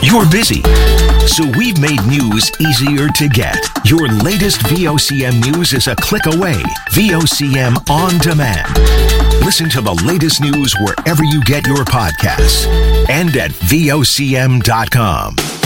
You're busy. So we've made news easier to get. Your latest VOCM news is a click away. VOCM On Demand. Listen to the latest news wherever you get your podcasts and at VOCM.com.